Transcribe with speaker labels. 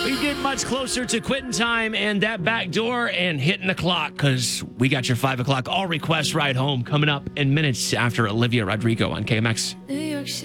Speaker 1: We get much closer to quitting time and that back door and hitting the clock because we got your 5 o'clock all request ride home coming up in minutes after Olivia Rodrigo on KMX.